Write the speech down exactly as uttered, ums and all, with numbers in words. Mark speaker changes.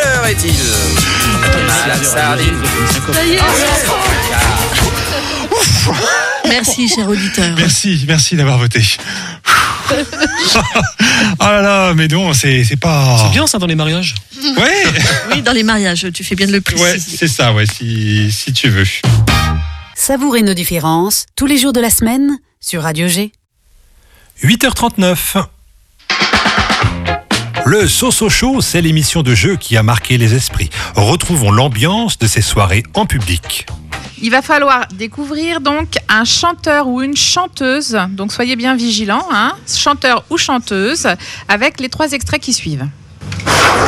Speaker 1: heure est-il? Malade sardine.
Speaker 2: Ça y est, merci, cher auditeur.
Speaker 3: Merci, merci d'avoir voté. Oh là là, mais non, c'est, c'est pas...
Speaker 4: C'est bien ça dans les mariages.
Speaker 3: Ouais.
Speaker 2: Oui, dans les mariages, tu fais bien de le préciser.
Speaker 3: Ouais, c'est ça, ouais, si, si tu veux.
Speaker 5: Savourez nos différences tous les jours de la semaine sur Radio G.
Speaker 6: huit heures trente-neuf. Le Soso Show, c'est l'émission de jeu qui a marqué les esprits. Retrouvons l'ambiance de ces soirées en public.
Speaker 7: Il va falloir découvrir donc un chanteur ou une chanteuse, donc soyez bien vigilants, hein, chanteur ou chanteuse, avec les trois extraits qui suivent.